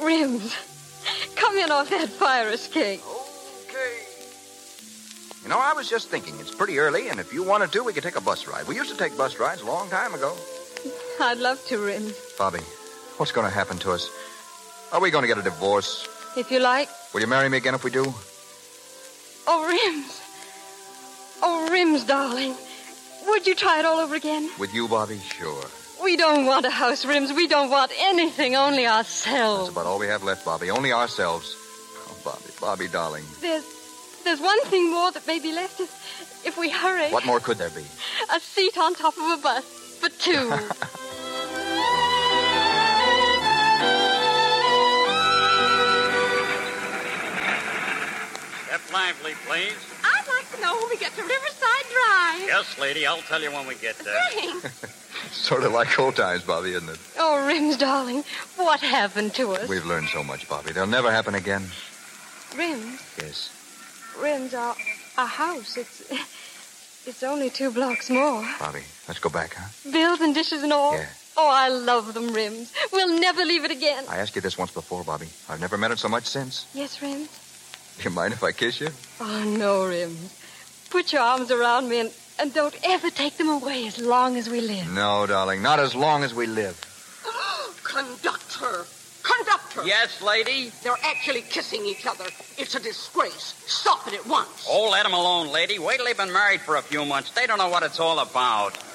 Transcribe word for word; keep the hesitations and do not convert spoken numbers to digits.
Rims, come in off that fire escape. Okay. You know, I was just thinking, it's pretty early, and if you wanted to, we could take a bus ride. We used to take bus rides a long time ago. I'd love to, Rims. Bobby, what's going to happen to us? Are we going to get a divorce? If you like. Will you marry me again if we do? Oh, Rims. Oh, Rims, darling. Would you try it all over again? With you, Bobby? Sure. We don't want a house, Rims. We don't want anything, only ourselves. That's about all we have left, Bobby. Only ourselves. Oh, Bobby, Bobby, darling. There's there's one thing more that may be left if, if we hurry. What more could there be? A seat on top of a bus for two. Step lively, please. I'd like to know when we get to Riverside Drive. Yes, lady, I'll tell you when we get there. Thanks. Sort of like old times, Bobby, isn't it? Oh, Rims, darling, what happened to us? We've learned so much, Bobby. They'll never happen again. Rims? Yes. Rims, our, our house, it's it's only two blocks more. Bobby, let's go back, huh? Bills and dishes and all? Yeah. Oh, I love them, Rims. We'll never leave it again. I asked you this once before, Bobby. I've never meant it so much since. Yes, Rims? Do you mind if I kiss you? Oh, no, Rims. Put your arms around me and, and don't ever take them away as long as we live. No, darling, not as long as we live. Conductor! Conductor! Yes, lady? They're actually kissing each other. It's a disgrace. Stop it at once. Oh, let them alone, lady. Wait till they've been married for a few months. They don't know what it's all about.